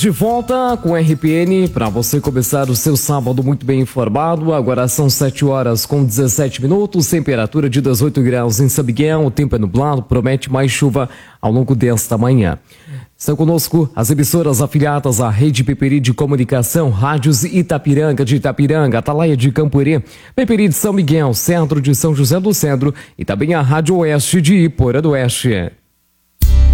De volta com o RPN para você começar o seu sábado muito bem informado. Agora são 7h17, temperatura de 18 graus em São Miguel, o tempo é nublado, promete mais chuva ao longo desta manhã. Estão conosco as emissoras afiliadas à Rede Peperi de Comunicação, Rádios Itapiranga de Itapiranga, Atalaia de Camporê, Peperi de São Miguel, Centro de São José do Cedro e também a Rádio Oeste de Iporã do Oeste.